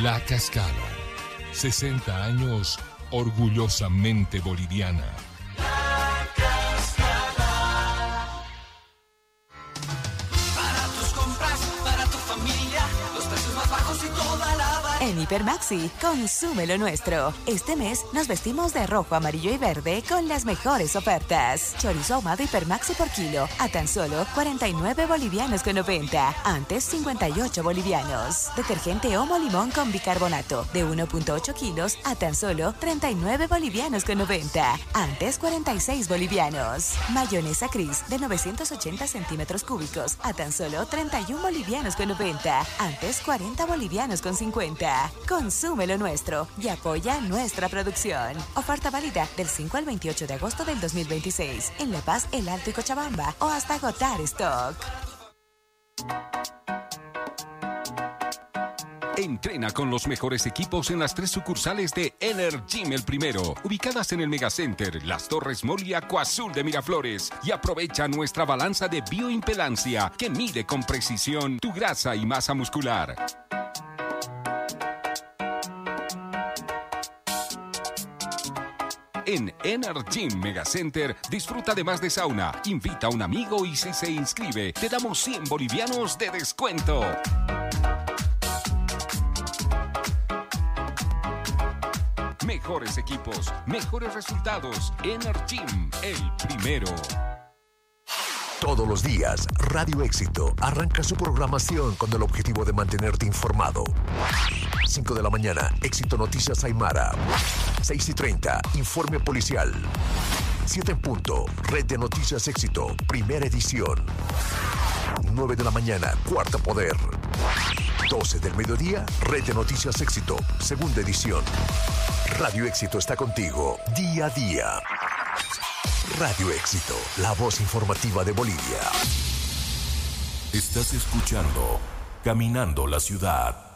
La Cascada. 60 años orgullosamente boliviana. La Cascada. Para tus compras, para tu familia, los precios más bajos y toda la variedad. En Hipermaxi, consume lo nuestro. Este mes nos vestimos de rojo, amarillo y verde con las mejores ofertas. Chorizo ahumado Hipermaxi por kilo a tan solo 49 bolivianos con 90. Antes 58 bolivianos. Detergente Omo Limón con bicarbonato de 1.8 kilos a tan solo 39 bolivianos con 90. Antes 46 bolivianos. Mayonesa Cris de 980 centímetros cúbicos a tan solo 31 bolivianos con 90. Antes 40 bolivianos con 50. Consume lo nuestro y apoya nuestra producción. Oferta válida del 5 al 28 de agosto del 2026 en La Paz, El Alto y Cochabamba o hasta agotar stock. Entrena con los mejores equipos en las 3 sucursales de Energym El Primero, ubicadas en el Megacenter, Las Torres Mall y Acuazul de Miraflores. Y aprovecha nuestra balanza de bioimpedancia que mide con precisión tu grasa y masa muscular. En Energym Megacenter disfruta además de sauna, invita a un amigo y si se inscribe te damos 100 bolivianos de descuento. Mejores equipos, mejores resultados. Energym, el primero. Todos los días, Radio Éxito arranca su programación con el objetivo de mantenerte informado. 5 de la mañana, Éxito Noticias Aymara. 6:30, Informe Policial. 7 en punto, Red de Noticias Éxito, primera edición. 9 de la mañana, Cuarto Poder. 12 del mediodía, Red de Noticias Éxito, segunda edición. Radio Éxito está contigo, día a día. Radio Éxito, la voz informativa de Bolivia. Estás escuchando Caminando la Ciudad.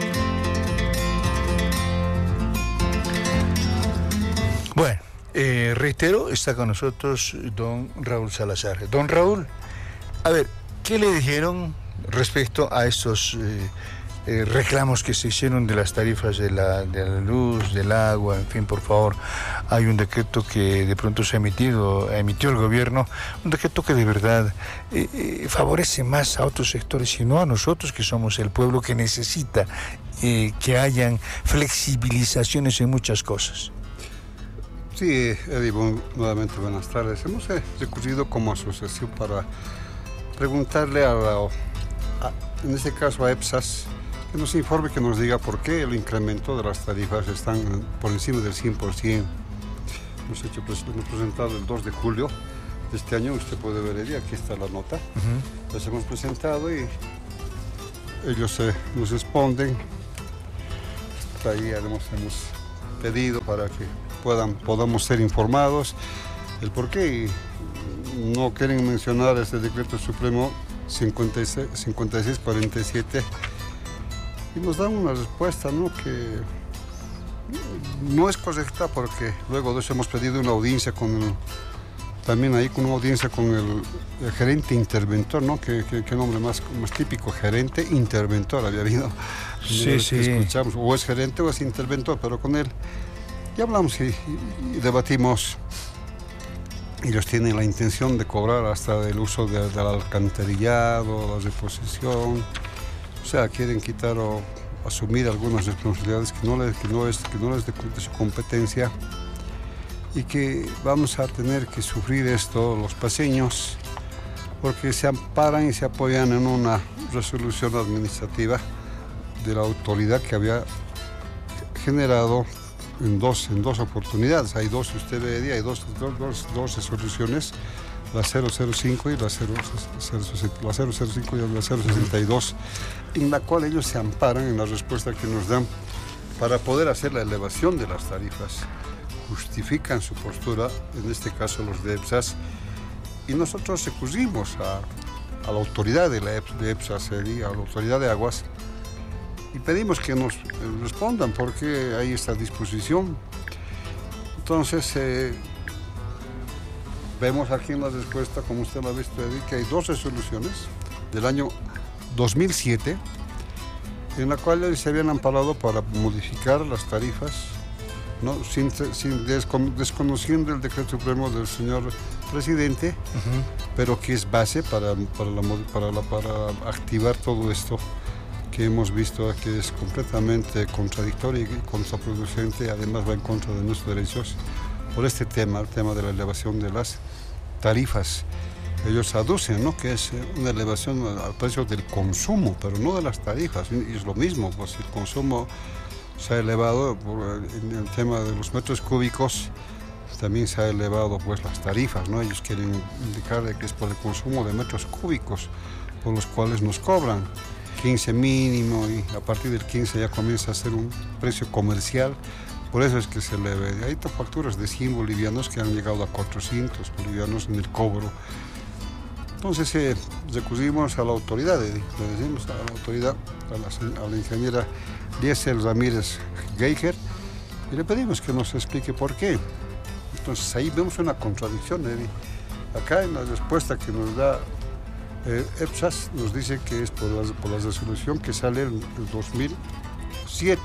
Bueno, reitero, está con nosotros don Raúl Salazar. Don Raúl, a ver, ¿qué le dijeron respecto a estos reclamos que se hicieron de las tarifas de la luz, del agua? En fin, por favor, hay un decreto que de pronto se emitió el gobierno, un decreto que de verdad favorece más a otros sectores y no a nosotros, que somos el pueblo que necesita que hayan flexibilizaciones en muchas cosas. Sí, Eddie, nuevamente buenas tardes. Hemos recurrido como asociación para preguntarle en este caso a EPSAS, que nos informe, que nos diga por qué el incremento de las tarifas están por encima del 100%. Hemos presentado el 2 de julio de este año, usted puede ver, Eddie, aquí está la nota. Las hemos presentado y ellos nos responden. Ahí hemos pedido para que podamos ser informados el por qué. No quieren mencionar este decreto supremo 5647 y nos dan una respuesta, ¿no?, que no es correcta, porque luego de eso hemos pedido una audiencia con el gerente interventor, ¿no? ¿Qué nombre más típico? Gerente interventor había habido. Sí. Escuchamos, o es gerente o es interventor, pero con él ya hablamos y debatimos. Ellos tienen la intención de cobrar hasta el uso del alcantarillado, la reposición. O sea, quieren quitar o asumir algunas responsabilidades que no es de su competencia, y que vamos a tener que sufrir esto los paseños, porque se amparan y se apoyan en una resolución administrativa de la autoridad que había generado en dos oportunidades. Hay dos, usted ve, hay dos resoluciones, la 005 y la 062, en la cual ellos se amparan en la respuesta que nos dan para poder hacer la elevación de las tarifas. Justifican su postura, en este caso los de EPSAS, y nosotros recurrimos a la autoridad de EPSAS, a la autoridad de aguas, y pedimos que nos respondan porque hay esta disposición. Entonces, vemos aquí en la respuesta, como usted lo ha visto, Edith, que hay dos resoluciones del año 2007, en la cual ellos se habían amparado para modificar las tarifas, ¿no? Desconociendo el decreto supremo del señor presidente, pero que es base para activar todo esto que hemos visto que es completamente contradictorio y contraproducente, además va en contra de nuestros derechos por este tema, el tema de la elevación de las tarifas. Ellos aducen, ¿no?, que es una elevación al precio del consumo, pero no de las tarifas, y es lo mismo, pues el consumo se ha elevado en el tema de los metros cúbicos, también se ha elevado pues las tarifas, ¿no? Ellos quieren indicar que es por el consumo de metros cúbicos por los cuales nos cobran 15 mínimo y a partir del 15 ya comienza a ser un precio comercial, por eso es que se eleva. Hay facturas de 100 bolivianos que han llegado a 400 bolivianos en el cobro. Entonces recurrimos a la autoridad, le decimos a la autoridad, a la ingeniera Liesel Ramírez Geiger, y le pedimos que nos explique por qué. Entonces ahí vemos una contradicción. Acá en la respuesta que nos da EPSAS nos dice que es por la resolución que sale en el 2007.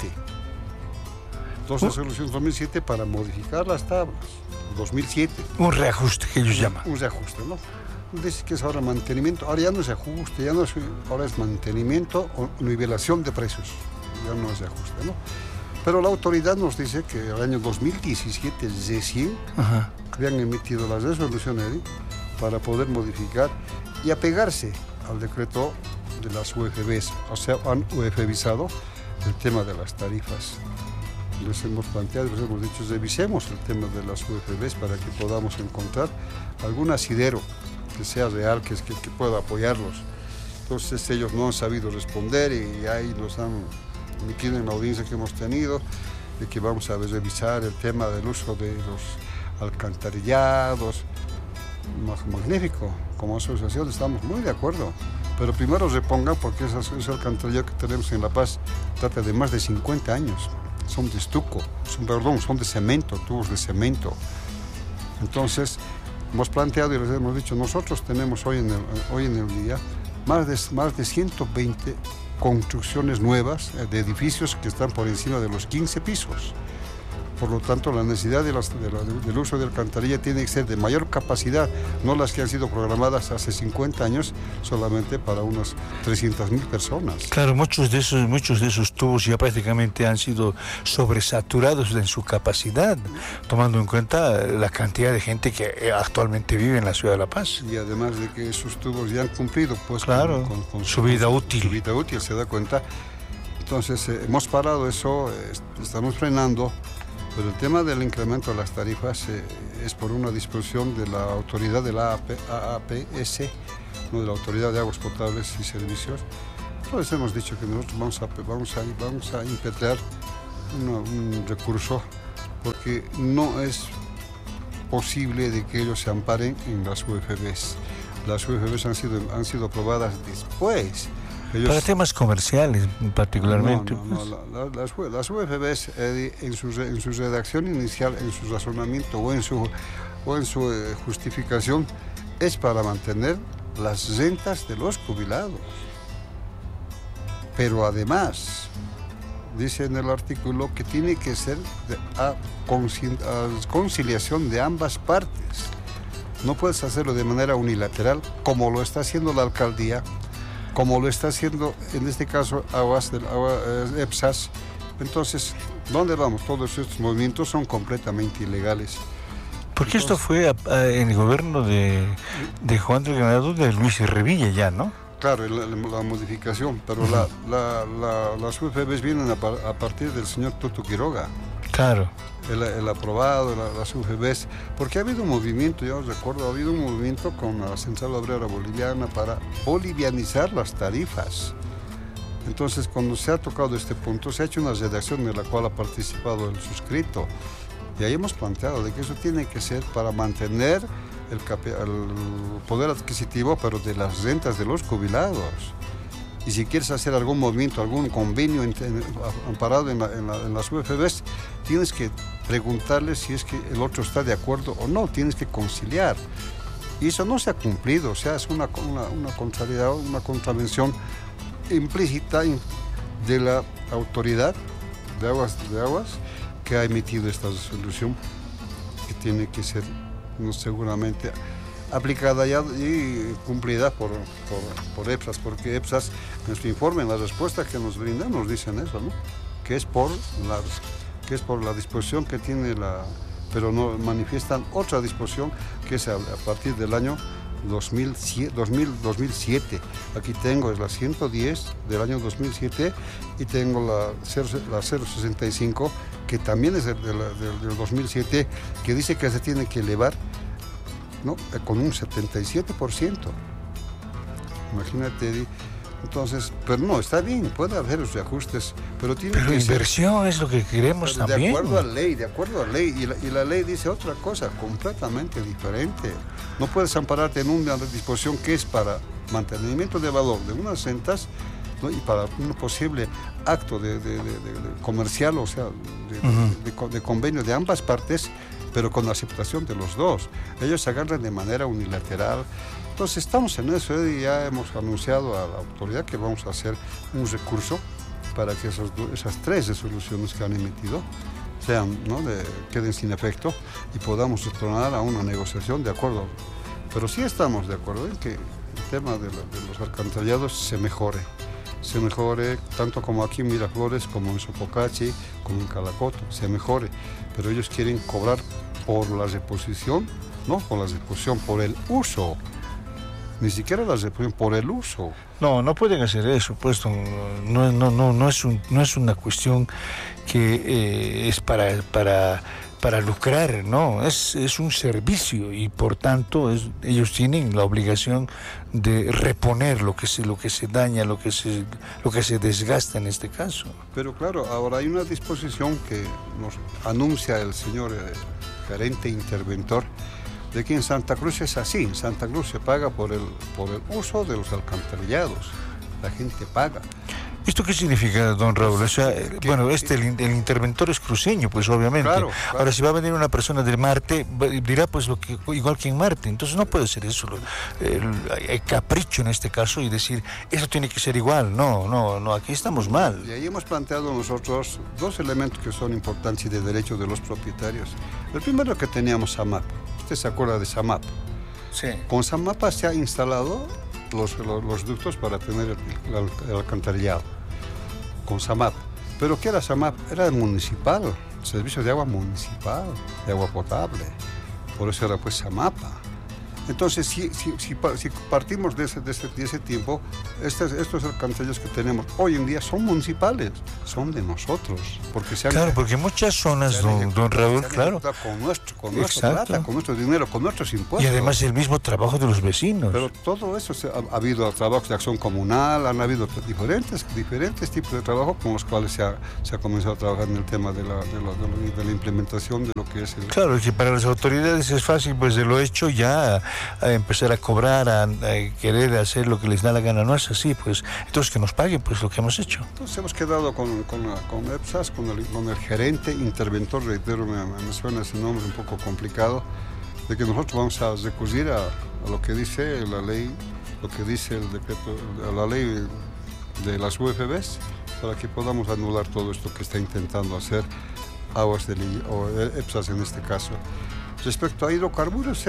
Resolución 2007 para modificar las tablas. 2007. Un reajuste que ellos llaman. Un reajuste, ¿no? Dice que es ahora mantenimiento. Ahora ya no es ajuste, ahora es mantenimiento o nivelación de precios. Ya no es ajuste, ¿no? Pero la autoridad nos dice que el año 2017 recién habían emitido las resoluciones para poder modificar y apegarse al decreto de las UFBs, o sea, han UFBizado el tema de las tarifas. Les hemos planteado, les hemos dicho, revisemos el tema de las UFBs para que podamos encontrar algún asidero que sea real, que pueda apoyarlos. Entonces ellos no han sabido responder y ahí nos han emitido en la audiencia que hemos tenido de que vamos a revisar el tema del uso de los alcantarillados. Magnífico, como asociación estamos muy de acuerdo, pero primero repongan porque ese alcantarillado que tenemos en La Paz trata de más de 50 años, son de estuco, son de cemento, tubos de cemento. Entonces hemos planteado y les hemos dicho, nosotros tenemos hoy en el día más de 120 construcciones nuevas de edificios que están por encima de los 15 pisos. Por lo tanto, la necesidad del uso de alcantarilla tiene que ser de mayor capacidad, no las que han sido programadas hace 50 años solamente para unas 300.000 personas. Claro, muchos de esos tubos ya prácticamente han sido sobresaturados en su capacidad, tomando en cuenta la cantidad de gente que actualmente vive en la ciudad de La Paz. Y además de que esos tubos ya han cumplido pues, claro, con su vida útil. Su vida útil, se da cuenta. Entonces, hemos parado eso, estamos frenando. Pero el tema del incremento de las tarifas es por una disposición de la autoridad de la AAPS, ¿no?, de la Autoridad de Aguas Potables y Servicios. Entonces hemos dicho que nosotros vamos a impetrar un recurso porque no es posible de que ellos se amparen en las UFBs. Las UFBs han sido aprobadas después. Para temas comerciales, particularmente. Las UFBs en su redacción inicial, en su razonamiento o en su justificación, es para mantener las rentas de los jubilados. Pero además, dice en el artículo que tiene que ser a conciliación de ambas partes. No puedes hacerlo de manera unilateral, como lo está haciendo la alcaldía, como lo está haciendo en este caso EPSAS. Entonces, ¿dónde vamos? Todos estos movimientos son completamente ilegales. Porque esto fue en el gobierno de Juan del Granado, de Luis Revilla ya, ¿no? Claro, la modificación, pero las UFBs vienen a partir del señor Tutu Quiroga. Claro. El aprobado, las UFBs, porque ha habido un movimiento, yo recuerdo, ha habido un movimiento con la Central Obrera Boliviana para bolivianizar las tarifas. Entonces, cuando se ha tocado este punto, se ha hecho una redacción en la cual ha participado el suscrito. Y ahí hemos planteado de que eso tiene que ser para mantener el poder adquisitivo, pero de las rentas de los jubilados. Y si quieres hacer algún movimiento, algún convenio amparado en las UFBs, tienes que preguntarle si es que el otro está de acuerdo o no, tienes que conciliar. Y eso no se ha cumplido, o sea, es una contrariedad, una contravención implícita de la autoridad de aguas que ha emitido esta resolución, que tiene que ser seguramente aplicada ya y cumplida por EPSAS, porque EPSAS en su informe, en la respuesta que nos brindan, nos dicen eso, ¿no? Que es por la disposición que tiene pero no manifiestan otra disposición que es a partir del año 2007. Aquí tengo es la 110 del año 2007 y tengo la 065 que también es del 2007, que dice que se tiene que elevar, ¿no?, con un 77%. Imagínate, Eddie. Entonces, pero no, está bien, puede haber los reajustes, pero tiene que inversión es lo que queremos también. De acuerdo a ley, y la ley dice otra cosa completamente diferente. No puedes ampararte en una disposición que es para mantenimiento de valor de unas rentas, ¿no?, y para un posible acto de comercial, o sea, de convenio de ambas partes, pero con la aceptación de los dos. Ellos se agarran de manera unilateral. Entonces estamos en eso y ya hemos anunciado a la autoridad que vamos a hacer un recurso para que esas 3 resoluciones que han emitido queden sin efecto y podamos retornar a una negociación de acuerdo. Pero sí estamos de acuerdo en que el tema de los alcantarillados se mejore, tanto como aquí en Miraflores, como en Sopocachi, como en Calacoto, se mejore. Pero ellos quieren cobrar por la reposición, no por la reposición, por el uso. Ni siquiera la reposición, por el uso. No pueden hacer eso, pues no es una cuestión que es para lucrar, no, es un servicio y por tanto ellos tienen la obligación de reponer lo que se daña, lo que se desgasta en este caso. Pero claro, ahora hay una disposición que nos anuncia el señor gerente interventor, de que en Santa Cruz es así. En Santa Cruz se paga por el uso de los alcantarillados. La gente paga. ¿Esto qué significa, don Raúl? O sea, el interventor es cruceño, pues obviamente. Claro. Ahora, si va a venir una persona del Marte, dirá pues igual que en Marte. Entonces no puede ser eso, el capricho en este caso y decir, eso tiene que ser igual. No, aquí estamos mal. Y ahí hemos planteado nosotros 2 elementos que son importantes y de derecho de los propietarios. El primero, que teníamos SAMAP. ¿Usted se acuerda de SAMAP? Sí. Con SAMAP se ha instalado los ductos para tener el alcantarillado. Con SAMAP. ¿Pero qué era SAMAP? Era municipal, servicio de agua municipal, de agua potable. Por eso era pues SAMAPA. Entonces, si partimos de ese tiempo, estos alcantarillados que tenemos hoy en día son municipales, son de nosotros. Porque muchas zonas, don Raúl, claro. Con nuestro plata, con nuestro dinero, con nuestros impuestos. Y además el mismo trabajo de los vecinos. Pero todo eso, ha habido trabajos de acción comunal, han habido diferentes tipos de trabajo con los cuales se ha comenzado a trabajar en el tema de la implementación de lo que es el... Claro, que para las autoridades es fácil, pues de lo hecho ya a empezar a cobrar, a querer hacer lo que les da la gana. No es así, pues. Entonces que nos paguen pues lo que hemos hecho. Entonces hemos quedado con EPSAS, con el gerente interventor, reitero, me suena ese nombre un poco complicado, de que nosotros vamos a recurrir a lo que dice la ley, lo que dice el decreto, la ley de las UFBs, para que podamos anular todo esto que está intentando hacer Aguas de o EPSAS en este caso. Respecto a hidrocarburos,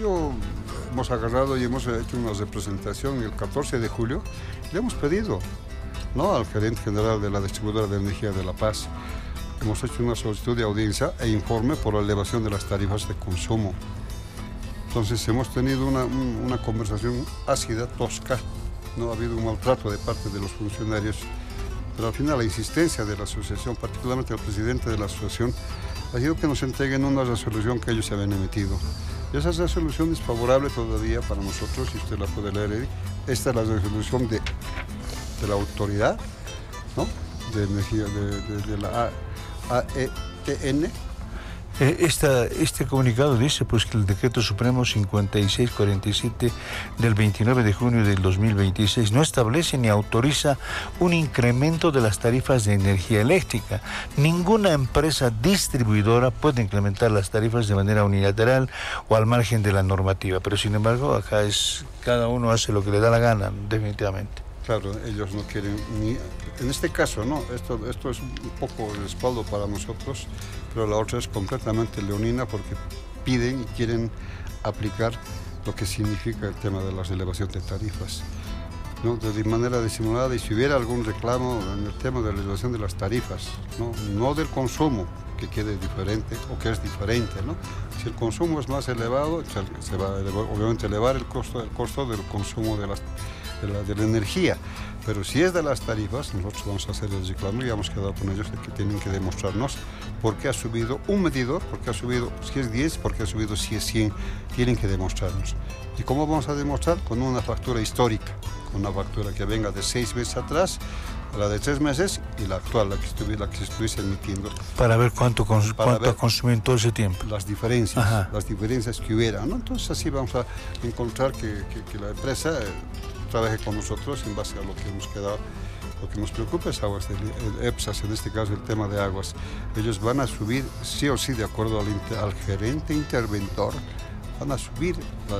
hemos agarrado y hemos hecho una representación el 14 de julio. Le hemos pedido, ¿no?, al gerente general de la distribuidora de energía de La Paz. Hemos hecho una solicitud de audiencia e informe por la elevación de las tarifas de consumo. Entonces hemos tenido una conversación ácida, tosca. No ha habido un maltrato de parte de los funcionarios. Pero al final la insistencia de la asociación, particularmente el presidente de la asociación, ha sido que nos entreguen una resolución que ellos se habían emitido. Y esa resolución es favorable todavía para nosotros, si usted la puede leer, Eric. Esta es la resolución de la autoridad, ¿no?, de energía, de la AETN. Este comunicado dice pues que el Decreto Supremo 5647 del 29 de junio del 2026 no establece ni autoriza un incremento de las tarifas de energía eléctrica. Ninguna empresa distribuidora puede incrementar las tarifas de manera unilateral o al margen de la normativa, pero sin embargo acá cada uno hace lo que le da la gana, definitivamente. Claro, ellos no quieren ni... En este caso, ¿no? Esto es un poco el respaldo para nosotros, pero la otra es completamente leonina porque piden y quieren aplicar lo que significa el tema de las elevaciones de tarifas, ¿no? De manera disimulada, y si hubiera algún reclamo en el tema de la elevación de las tarifas, no del consumo, que quede diferente o que es diferente, ¿no? Si el consumo es más elevado, se va a obviamente elevar el costo del consumo de la energía, pero si es de las tarifas, nosotros vamos a hacer el reclamo y hemos quedado con ellos de que tienen que demostrarnos por qué ha subido un medidor, por qué ha subido, si es 10, por qué ha subido si es 100, tienen que demostrarnos. ¿Y cómo vamos a demostrar? Con una factura histórica, con una factura que venga de 6 meses atrás, la de 3 meses y la actual, la que se estuviese emitiendo. Para ver cuánto ha consumido en todo ese tiempo. Las diferencias que hubiera, ¿no? Entonces así vamos a encontrar que la empresa trabaje con nosotros en base a lo que hemos quedado. Lo que nos preocupa es aguas del EPSAS, en este caso el tema de aguas. Ellos van a subir, sí o sí, de acuerdo al gerente interventor, van a subir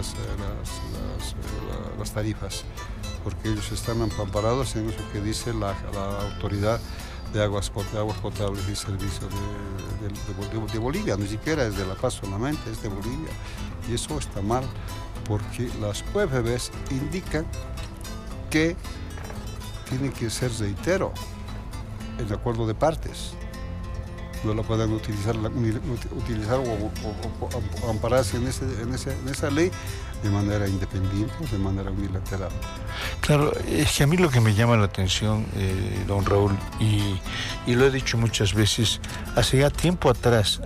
las tarifas, porque ellos están amparados en eso que dice la autoridad de aguas potables y servicios de Bolivia, ni siquiera es de La Paz solamente, es de Bolivia. Y eso está mal, porque las UFBs indican que tiene que ser, reitero, el acuerdo de partes. No la pueden utilizar o ampararse en esa ley de manera independiente, de manera unilateral. Claro, es que a mí lo que me llama la atención, don Raúl, y lo he dicho muchas veces, hace tiempo atrás,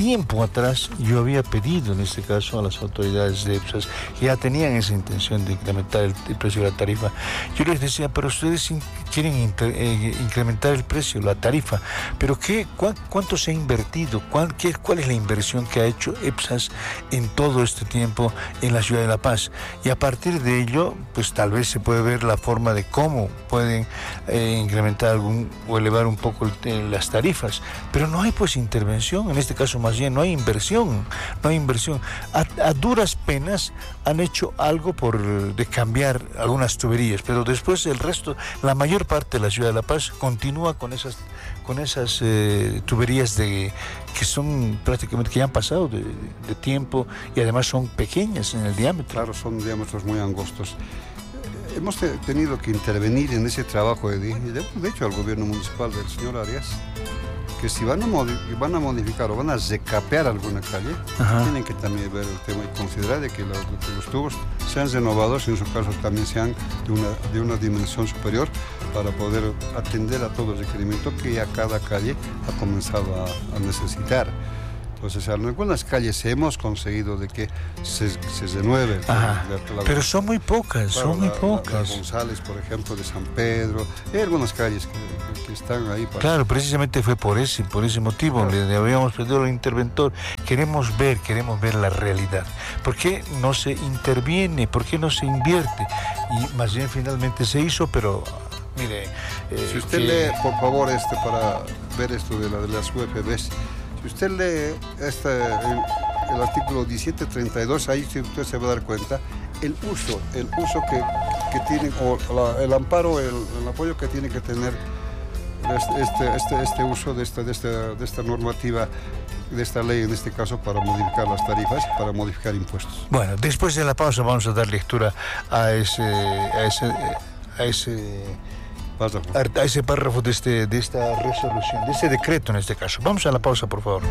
yo había pedido en este caso a las autoridades de EPSAS, que ya tenían esa intención de incrementar el precio de la tarifa. Yo les decía, pero ustedes quieren incrementar el precio, la tarifa, pero ¿cuánto se ha invertido? ¿Cuál es la inversión que ha hecho EPSAS en todo este tiempo en la ciudad de La Paz? Y a partir de ello, pues tal vez se puede ver la forma de cómo pueden incrementar o elevar un poco las tarifas, pero no hay pues intervención, en este caso más bien no hay inversión. A duras penas han hecho algo de cambiar algunas tuberías, pero después el resto, la mayor parte de la ciudad de La Paz continúa con esas tuberías que son prácticamente, que ya han pasado de tiempo y además son pequeñas en el diámetro. Claro, son diámetros muy angostos. Hemos tenido que intervenir en ese trabajo de hecho al gobierno municipal del señor Arias, que si van a modificar o van a recapear alguna calle, tienen que también ver el tema y considerar de que los tubos sean renovados, en su caso también sean de una dimensión superior, para poder atender a todo el requerimiento que ya cada calle ha comenzado a necesitar. Entonces, en algunas calles hemos conseguido de que se renueve. Pero son muy pocas, La González, por ejemplo, de San Pedro. Hay algunas calles que están ahí. Claro, precisamente fue por ese motivo. Claro. Le habíamos pedido al interventor. Queremos ver la realidad. ¿Por qué no se interviene? ¿Por qué no se invierte? Y más bien finalmente se hizo, pero... Mire, si usted lee, por favor, para ver esto de las UFBs, si usted lee el artículo 1732, ahí usted se va a dar cuenta el uso que tienen, o el amparo, el apoyo que tiene que tener este uso de esta normativa, de esta ley en este caso, para modificar las tarifas, para modificar impuestos. Bueno, después de la pausa vamos a dar lectura a ese párrafo de esta resolución, de este decreto en este caso. Vamos a la pausa, por favor.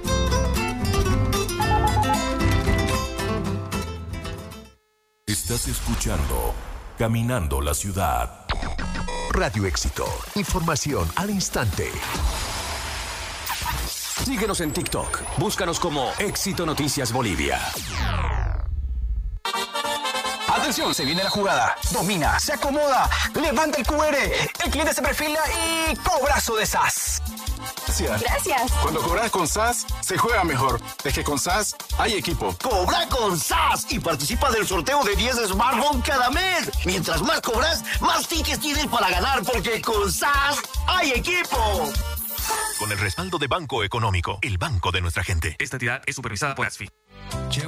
Estás escuchando Caminando la Ciudad. Radio Éxito. Información al instante. Síguenos en TikTok. Búscanos como Éxito Noticias Bolivia. Atención, se viene la jugada. Domina, se acomoda, levanta el QR. El cliente se perfila y cobrazo de SAS. Gracias. Cuando cobras con SAS, se juega mejor. Es que con SAS hay equipo. Cobra con SAS y participa del sorteo de 10 smartphones cada mes. Mientras más cobras, más tickets tienes para ganar, porque con SAS hay equipo. Con el respaldo de Banco Económico, el banco de nuestra gente. Esta entidad es supervisada por ASFI.